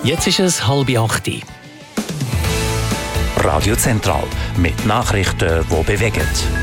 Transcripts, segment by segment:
Jetzt ist es 7:30. Radio Zentral mit Nachrichten, die bewegen.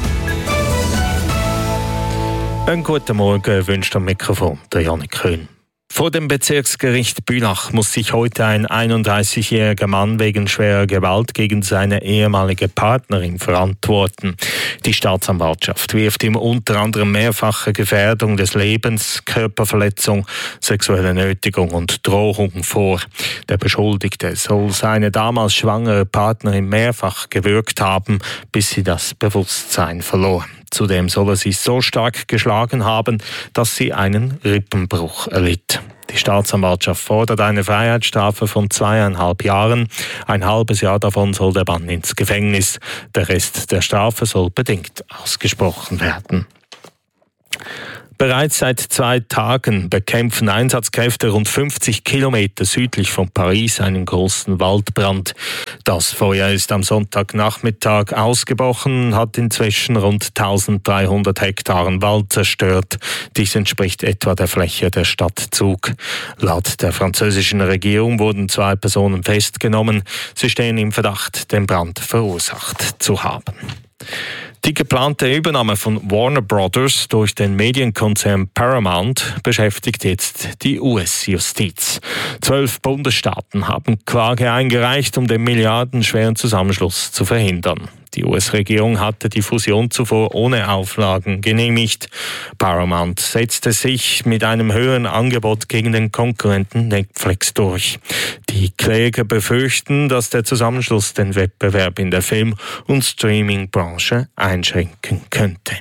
Einen guten Morgen wünscht am Mikrofon der Janik Köhn. Vor dem Bezirksgericht Bülach muss sich heute ein 31-jähriger Mann wegen schwerer Gewalt gegen seine ehemalige Partnerin verantworten. Die Staatsanwaltschaft wirft ihm unter anderem mehrfache Gefährdung des Lebens, Körperverletzung, sexuelle Nötigung und Drohung vor. Der Beschuldigte soll seine damals schwangere Partnerin mehrfach gewürgt haben, bis sie das Bewusstsein verlor. Zudem soll er sie so stark geschlagen haben, dass sie einen Rippenbruch erlitt. Die Staatsanwaltschaft fordert eine Freiheitsstrafe von 2,5 Jahren. Ein halbes Jahr davon soll der Mann ins Gefängnis. Der Rest der Strafe soll bedingt ausgesprochen werden. Bereits seit 2 Tagen bekämpfen Einsatzkräfte rund 50 Kilometer südlich von Paris einen großen Waldbrand. Das Feuer ist am Sonntagnachmittag ausgebrochen und hat inzwischen rund 1300 Hektaren Wald zerstört. Dies entspricht etwa der Fläche der Stadt Zug. Laut der französischen Regierung wurden 2 Personen festgenommen. Sie stehen im Verdacht, den Brand verursacht zu haben. Die geplante Übernahme von Warner Brothers durch den Medienkonzern Paramount beschäftigt jetzt die US-Justiz. 12 Bundesstaaten haben Klage eingereicht, um den milliardenschweren Zusammenschluss zu verhindern. Die US-Regierung hatte die Fusion zuvor ohne Auflagen genehmigt. Paramount setzte sich mit einem höheren Angebot gegen den Konkurrenten Netflix durch. Die Kläger befürchten, dass der Zusammenschluss den Wettbewerb in der Film- und Streaming-Branche einschränken könnte.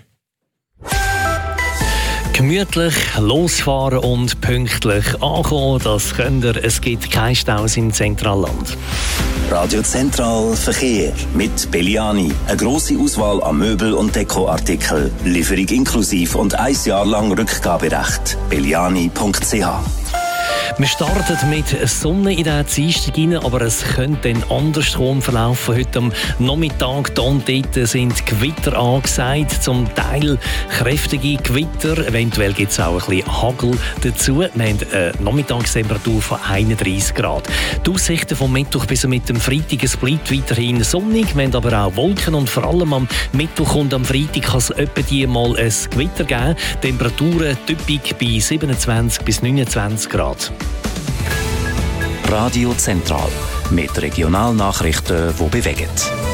Gemütlich losfahren und pünktlich ankommen, das könnt ihr. Es gibt keinen Staus im Zentralland. Radio Zentral Verkehr mit Belliani. Eine grosse Auswahl an Möbel- und Dekoartikeln. Lieferung inklusiv und 1 Jahr lang Rückgaberecht. belliani.ch. Wir starten mit Sonne in den Dienstag rein, aber es könnte dann andersrum verlaufen. Heute am Nachmittag da und dort sind Gewitter angesagt, zum Teil kräftige Gewitter. Eventuell gibt es auch ein bisschen Hagel dazu. Wir haben eine Nachmittagstemperatur von 31 Grad. Die Aussichten vom Mittwoch bis mit dem Freitag, es bleibt weiterhin sonnig. Wir haben aber auch Wolken und vor allem am Mittwoch und am Freitag kann es etwa die mal ein Gewitter geben. Temperaturen typisch bei 27 bis 29 Grad. Radio Zentral mit Regionalnachrichten, die bewegen.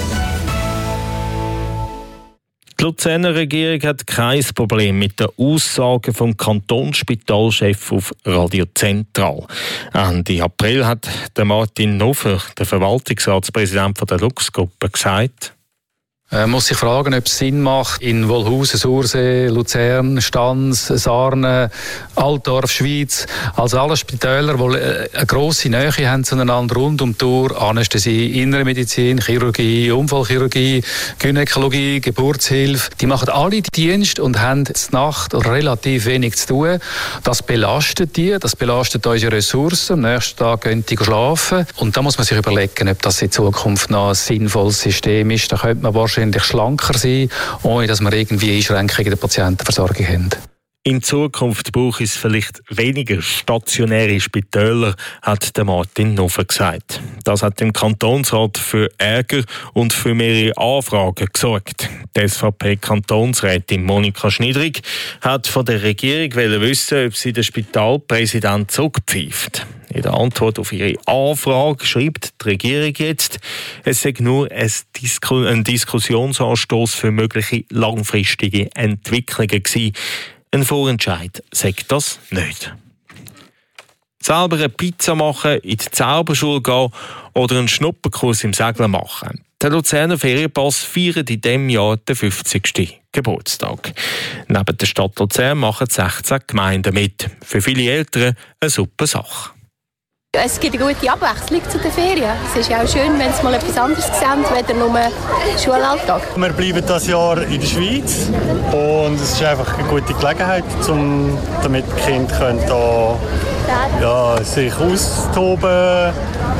Die Luzerner Regierung hat kein Problem mit den Aussagen vom Kantonsspitalchef auf Radio Zentral. Ende April hat der Martin Nofer, der Verwaltungsratspräsident der Lux-Gruppe, gesagt: Man muss sich fragen, ob es Sinn macht, in Wolhusen, Sursee, Luzern, Stans, Sarnen, Altdorf, Schwyz, also alle Spitäler, die eine grosse Nähe haben zueinander rund um die Uhr, Anästhesie, Innere Medizin, Chirurgie, Unfallchirurgie, Gynäkologie, Geburtshilfe, die machen alle Dienst und haben in der Nacht relativ wenig zu tun. Das belastet die, das belastet unsere Ressourcen. Am nächsten Tag gehen die schlafen. Und da muss man sich überlegen, ob das in Zukunft noch ein sinnvolles System ist. Da könnte man wahrscheinlich schlanker sein, ohne dass wir irgendwie Einschränkungen in der Patientenversorgung haben. In Zukunft braucht es vielleicht weniger stationäre Spitäler, hat der Martin Nofer gesagt. Das hat im Kantonsrat für Ärger und für mehrere Anfragen gesorgt. Die SVP-Kantonsrätin Monika Schniedrig hat von der Regierung wissen, ob sie den Spitalpräsident zurückpfeift. In der Antwort auf ihre Anfrage schreibt die Regierung jetzt, es sei nur ein Diskussionsanstoß für mögliche langfristige Entwicklungen gewesen. Ein Vorentscheid sagt das nicht. Selber eine Pizza machen, in die Zauberschule gehen oder einen Schnupperkurs im Segeln machen. Der Luzerner Ferienpass feiert in diesem Jahr den 50. Geburtstag. Neben der Stadt Luzern machen 16 Gemeinden mit. Für viele Eltern eine super Sache. Es gibt eine gute Abwechslung zu den Ferien. Es ist ja auch schön, wenn sie mal etwas anderes sehen, als nur Schulalltag. Wir bleiben dieses Jahr in der Schweiz und es ist einfach eine gute Gelegenheit, damit die Kinder hier Ja, sich austoben,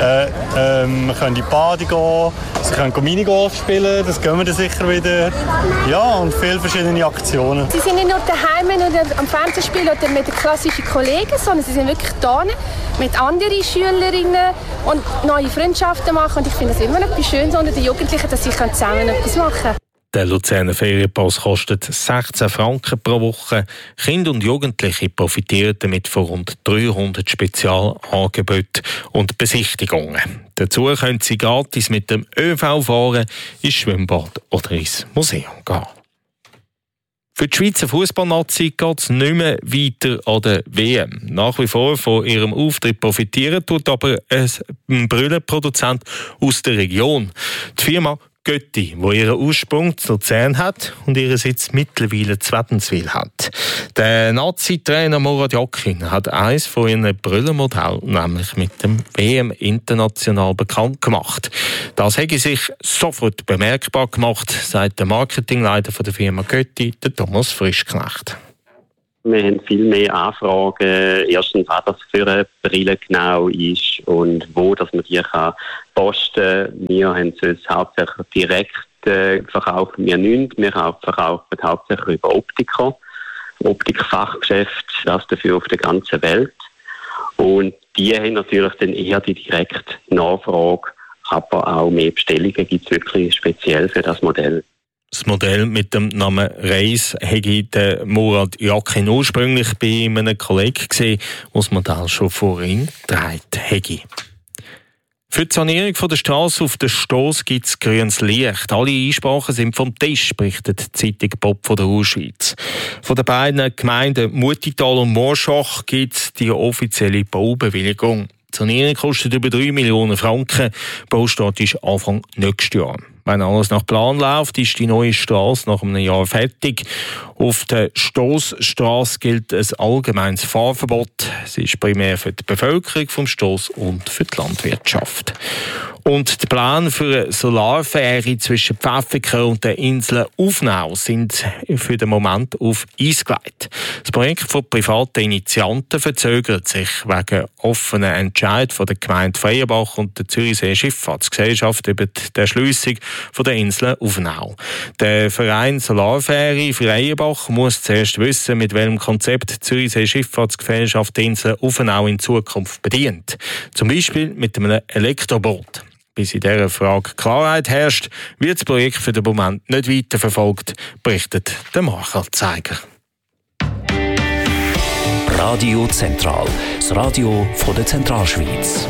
wir können in die Bade gehen, sie können Minigolf spielen, das gehen wir dann sicher wieder. Ja, und viele verschiedene Aktionen. Sie sind nicht nur daheim oder am Fernsehspiel oder mit den klassischen Kollegen, sondern sie sind wirklich da mit anderen Schülerinnen und neue Freundschaften machen. Und ich finde es immer etwas Schönes unter den Jugendlichen, dass sie zusammen etwas machen können. Der Luzerner Ferienpass kostet 16 Franken pro Woche. Kinder und Jugendliche profitieren damit von rund 300 Spezialangeboten und Besichtigungen. Dazu können sie gratis mit dem ÖV fahren, ins Schwimmbad oder ins Museum gehen. Für die Schweizer Fußballnazi geht es nicht mehr weiter an der WM. Nach wie vor von ihrem Auftritt profitieren tut aber ein Brüllenproduzent aus der Region. Die Firma Götti, wo ihren Ursprung in Luzern hat und ihren Sitz mittlerweile in Wädenswil hat. Der Nazi-Trainer Murat Yakin hat eines von ihren Brüllenmodellen, nämlich mit dem WM international bekannt gemacht. Das hätte sich sofort bemerkbar gemacht, sagt der Marketingleiter der Firma Götti, der Thomas Frischknecht. Wir haben viel mehr Anfragen, erstens, was das für eine Brille genau ist und wo dass man die kann posten kann. Wir haben es hauptsächlich direkt verkaufen wir nicht. Wir verkaufen hauptsächlich über Optikfachgeschäft, das dafür auf der ganzen Welt. Und die haben natürlich dann eher die direkte Nachfrage, aber auch mehr Bestellungen gibt es wirklich speziell für das Modell. Das Modell mit dem Namen Reis hätte der Murat Yakin ursprünglich bei einem Kollegen gesehen, der das Modell schon vor ihm getragen hätte. Für die Sanierung der Straße auf der Stoss gibt es grünes Licht. Alle Einsprachen sind vom Tisch, berichtet die Zeitung Pop von der Urschweiz. Von den beiden Gemeinden Mutital und Morschach gibt es die offizielle Baubewilligung. Die Sanierung kostet über 3 Millionen Franken. Die Baustart ist Anfang nächstes Jahr. Wenn alles nach Plan läuft, ist die neue Straße nach einem Jahr fertig. Auf der Stossstraße gilt ein allgemeines Fahrverbot. Es ist primär für die Bevölkerung vom Stoss und für die Landwirtschaft. Und die Pläne für eine Solarfähre zwischen Pfäffikon und der Insel Ufnau sind für den Moment auf Eis gelegt. Das Projekt von privaten Initianten verzögert sich wegen offenen Entscheid von der Gemeinde Freienbach und der Zürichsee Schifffahrtsgesellschaft über die Erschliessung von der Insel Ufnau. Der Verein Solarfähre Freienbach muss zuerst wissen, mit welchem Konzept die Zürichsee Schifffahrtsgesellschaft die Insel Ufnau in Zukunft bedient. Zum Beispiel mit einem Elektroboot. Bis in dieser Frage Klarheit herrscht, wird das Projekt für den Moment nicht weiterverfolgt, berichtet der Marktanzeiger. Radio Zentral, das Radio von der Zentralschweiz.